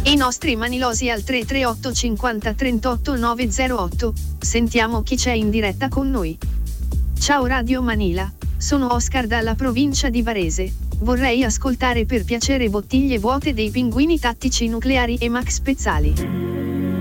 I nostri manilosi al 338 50 38 908. Sentiamo chi c'è in diretta con noi. Ciao Radio Manila, sono Oscar dalla provincia di Varese. Vorrei ascoltare per piacere Bottiglie vuote dei Pinguini Tattici Nucleari e Max Pezzali.